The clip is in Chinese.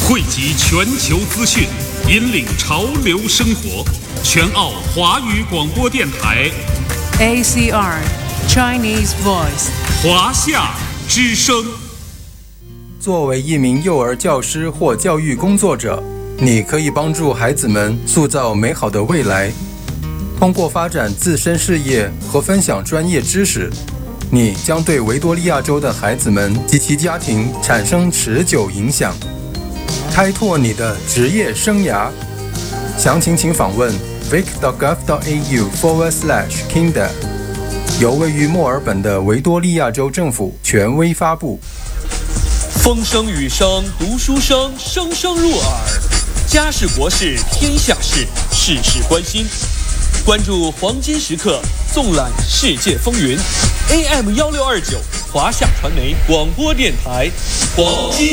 汇集全球资讯，引领潮流生活。全澳华语广播电台 ACR Chinese Voice 华夏之声。 作为一名幼儿教师或教育工作者，你可以帮助孩子们塑造美好的未来。通过发展自身事业和分享专业知识，你将对维多利亚州的孩子们及其家庭产生持久影响，开拓你的职业生涯。详情请访问 vic.gov.au/kinder， 由位于墨尔本的维多利亚州政府权威发布。 风声雨声读书声，声声入耳。家事国事天下事，事事关心。关注黄金时刻，纵览世界风云。AM 1629华夏传媒广播电台，黄金